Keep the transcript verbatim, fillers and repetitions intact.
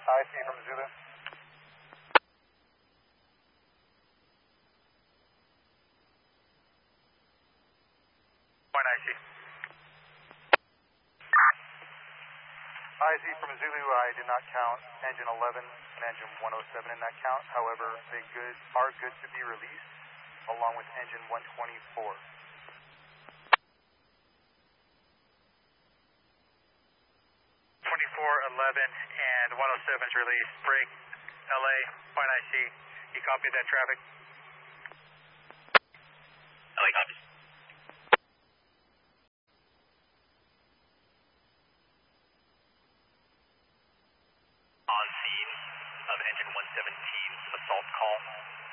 I C from Zulu. Point I C. I C from Zulu, I did not count engine eleven and engine one oh seven in that count. However, they good are good to be released along with engine one twenty-four. twenty-four, eleven, and one oh seven is released. Break, L A, point I C. You copy that traffic? L A copies. On scene of engine one seventeen assault call.